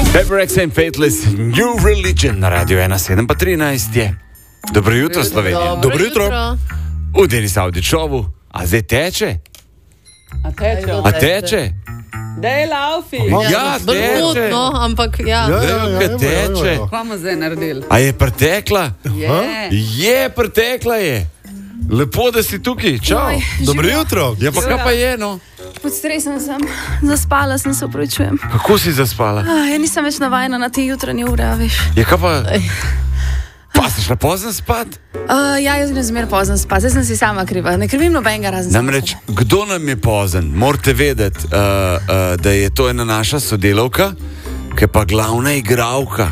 Pepper X and Faithless, New Religion na Radio 1.7.13 je. Dobro jutro, Slovenija. Dobro jutro. V Denis Audi Showu. A zdaj teče? A teče? Dej laufi. Ja, teče. No, ampak ja. Teče. Kaj bomo zdaj naredili? A je pretekla? Je. Pretekla je. Lepo, da si tukaj. Čau. Dobro jutro. Ja, pa kaj pa je, no? Pod stresom sem. Zaspala sem, se opravičujem. Kako si zaspala? Ja, nisem več navajena na te jutranje ure, veš. Ja, kaj pa? Pa si šla pozno spat? Ja, jaz grem zmer pozno spat. Zdaj sem si sama kriva. Ne krivim nobenega razen. Namreč, kdo nam je pozen? Morate vedeti, da je to ena naša sodelavka, ki je pa glavna igralka.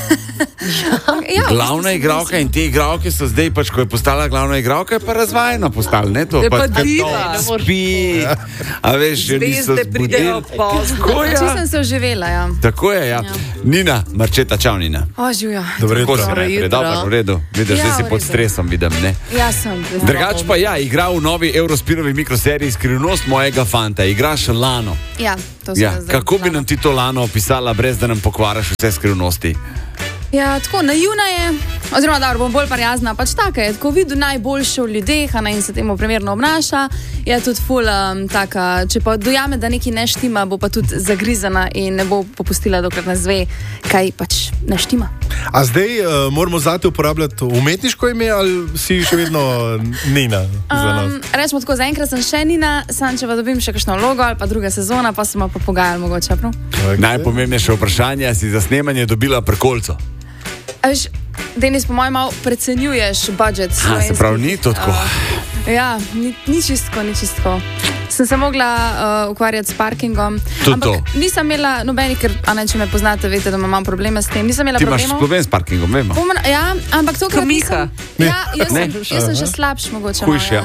Ja, Glavna igralka in te igralke so zdaj, pač, ko je postala glavna igralka, je pa razvajena postala, ne to? Je pa kad diva. Spi, a veš, že niso Zvezde pridejo zbudili. pozno. Tako je, Če sem se oživela, ja. tako je, ja. Nina, Marčeta, čau Nina. O, živjo. Dobro Kako si jutro. najprej? Dobro, v redu. Vidiš, Ja, zdaj si v pod redu. stresom, vidim, ne? Ja, sem. Drugač pa ja, igra v novi Eurospinovi mikroseriji Skrivnost mojega fanta. Igraš Lano. Ja, to sem Ja, zdaj. kako bi nam ti to Lano opisala, brez da nam pokvaraš vse skrivnosti? Ja, tako naivna je, oziroma da bom bolj prijazna, pač taka je, tako vidi najboljše v ljudeh, a ne, in se temu primerno obnaša, je tudi ful taka, če pa dojame, da nekaj ne štima, bo pa tudi zagrizana in ne bo popustila, dokler nas ve, kaj pač ne štima. A zdaj moramo zate uporabljati umetniško ime ali si še vedno Nina za nas? Rečemo tako, zaenkrat sem še Nina, sam če pa dobim še kakšno vlogo ali pa druga sezona, pa se bomo pa pogajali mogoče, prav? Najpomembnejše vprašanje, si za snemanje dobila prekolco. A veš, Denis, po mojem malo precenjuješ budžet. Se pravi, ni to tako. Ja, ni čistko. Sem se mogla ukvarjati s parkingom. To. Ampak nisem imela nobenih, ker, a ne, če me poznate, veste, da imam probleme s tem. Nisem imela Ti imaš problemov. problem s parkingom, vemo. Ja, ampak tokrat Miha. nisem. Ja, jaz sem še slabš mogoče. Hujš, ja.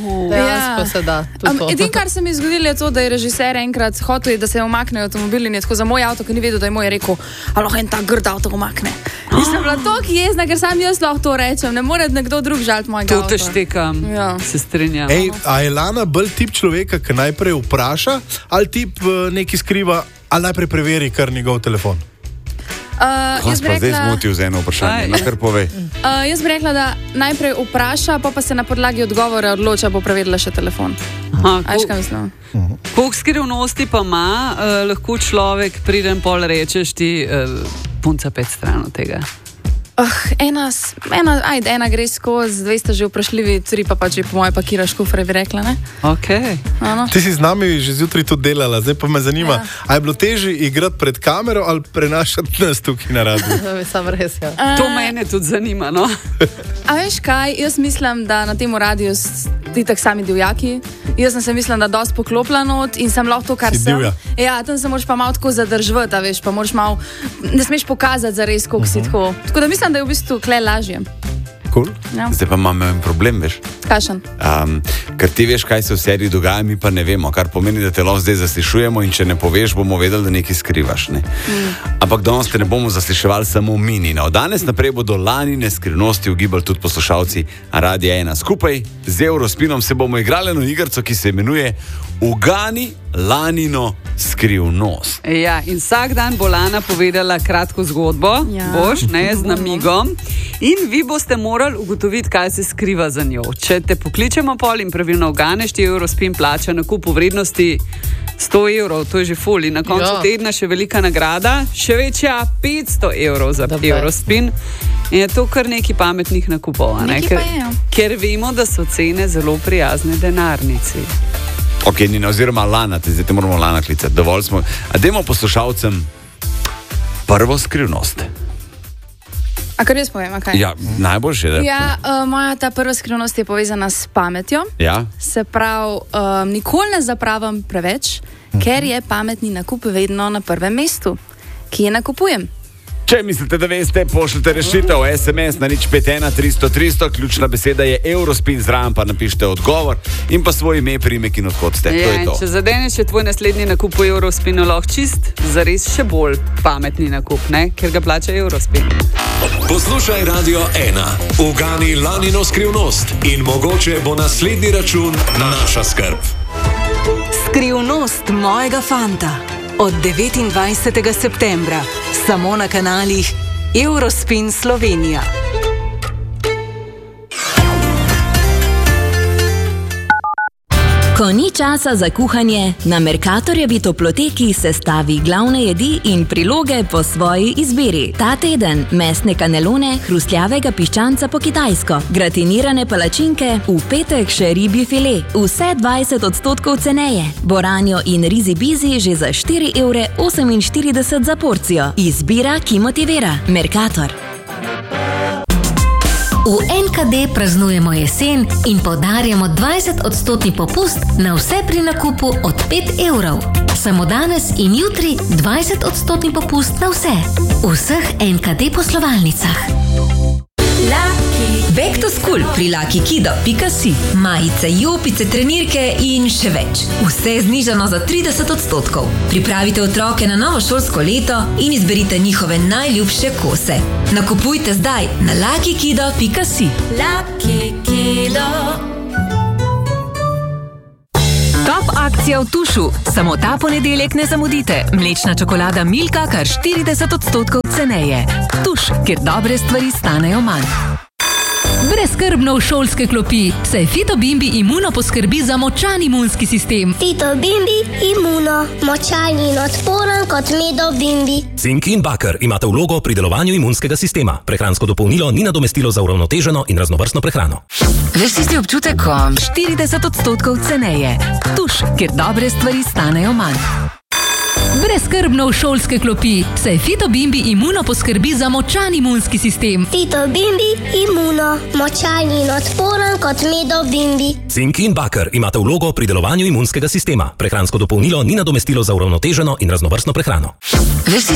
Ja. se da. Edino, kar se mi je zgodilo, je to, da je režiser enkrat hotel, da se umaknejo avtomobili in je tako za moj avto, ki ni vedel, da je moj, je rekel, a lahko en ta grd avto umakne. In sem bila tako jezna, ker sam jaz lahko to rečem, ne more nekdo drug žaliti mojega To avta. te štekam. Ja. Se strinjam. Ej, a je Lana bolj tip človeka, ki najprej vpraša, ali tip nekaj skriva, ali najprej preveri kar njegov telefon? Kaj Jaz si bi pa zdaj rekla, zmotil z eno vprašanje? Aj. Na kar povej. jaz bi rekla, da najprej vpraša, pa se na podlagi odgovora odloča, bo preverila še telefon. Aha, A veš, kaj mislim? koliko skrivnosti pa ima, lahko človek priden pol rečeš ti, punca 5 stran od tega. Ena gre skozi, 200 že vprašljivi, 3 pa pač po moje pakiraš kufre, bi rekla, ne? Okay. Ano. Ti si z nami že zjutraj tudi delala, zdaj pa me zanima, a je bilo težje igrati pred kamero ali prenašati nas tukaj na radiju? Sam res, ja. To mene tudi zanima, no? A veš kaj, jaz mislim, da na tem radiju ti tak sami divjaki. Jaz sem se mislim, da dosti poklopila not in sem lahko to, kar Si sem. divja. Ja, tam se moraš pa malo tako zadržati, a veš, pa moraš malo, ne smeš pokazati za res, koliko si tako. Tako da mislim, da je v bistvu kle lažje. Cool. Ja. Zdaj pa imam en problem, veš. Kašen. Ker ti veš, kaj se v seriji dogaja, mi pa ne vemo, kar pomeni, da te lahko zdaj zaslišujemo in če ne poveš, bomo vedeli, da nekaj skrivaš. Ne? Ampak danes te ne bomo zasliševali samo mi, Nina. Od danes naprej bodo Lanine skrivnosti ugibali tudi poslušalci Radia 1. Skupaj z Eurospinom se bomo igrali na igrico, ki se imenuje Ugani Lanino skrivnost. Ja, in vsak dan bo Lana povedala kratko zgodbo, Ja. boš, ne, z namigom. In vi boste morali ugotoviti, kaj se skriva za njo. Če te pokličemo pol in pravilno uganeš, ti Eurospin plača nakup v vrednosti 100 evrov, to je že ful. In na koncu Ja. tedna še velika nagrada, še večja 500 evrov za Da Eurospin. In je to kar nekaj pametnih nakupov, a ne? Nekaj pa je, ja. Ker vemo, da so cene zelo prijazne denarnici. Ok, Nina, oziroma Lana, zdaj te moramo Lana klicati. Dovolj smo. A dajmo poslušalcem prvo skrivnost. A kar jaz povem, a kaj? Ja, najboljše, da. Ja, moja ta prva skrivnost je povezana s pametjo. Ja? Se pravi, nikoli ne zapravim preveč, ker je pametni nakup vedno na prvem mestu. Kje nakupujem? Če mislite, da veste, pošljite rešitev SMS na 051 300 300, ključna beseda je Eurospin, zraven pa napišite odgovor in pa svoj ime, priimek in odkot ste. To Ja, je in to. če zadeneš, je tvoj naslednji nakup v Eurospinu lahko čist, zares še bolj pametni nakup, ne? Ker ga plača Eurospin. Poslušaj Radio 1, ugani Lanino skrivnost in mogoče bo naslednji račun naša skrb. Skrivnost mojega fanta. od 29. septembra, samo na kanalih Eurospin Slovenija. Ko ni časa za kuhanje, na Mercatorjevi toploteki sestavi glavne jedi in priloge po svoji izbiri. Ta teden mesne kanelone, hrustljavega piščanca po kitajsko, gratinirane palačinke, v petek še ribji file. Vse 20% ceneje. Boranjo in rizi bizi že za 4,48 € za porcijo. Izbira, ki motivira. Mercator. V NKD praznujemo jesen in podarjamo 20% popust na vse pri nakupu od 5 €. Samo danes in jutri 20% popust na vse. V vseh NKD poslovalnicah. Back to school pri LuckyKido.si. Majice, jopice, trenirke in še več. Vse je znižano za 30%. Pripravite otroke na novo šolsko leto in izberite njihove najljubše kose. Nakupujte zdaj na LuckyKido.si. Top akcija v Tušu. Samo ta ponedeljek ne zamudite. Mlečna čokolada Milka kar 40% ceneje. Tuš, kjer dobre stvari stanejo manj. Brezskrbno v šolske klopi, saj Fito Bimbi Imuno poskrbi za močan imunski sistem. Fito Bimbi Imuno, močan in odporen kot medo Bimbi. Cink in baker imate vlogo pri delovanju imunskega sistema. Prehransko dopolnilo ni nadomestilo za uravnoteženo in raznovrstno prehrano. Veš tisti občutek, ko 40% ceneje. Tuš, kjer dobre stvari stanejo manj. Brezskrbno v šolske klopi, saj Fito Bimbi Imuno poskrbi za močan imunski sistem. Fito Bimbi Imuno, močan in odporen kot medo Bimbi. Cink in baker imate vlogo pri delovanju imunskega sistema. Prehransko dopolnilo ni nadomestilo za uravnoteženo in raznovrstno prehrano. Veš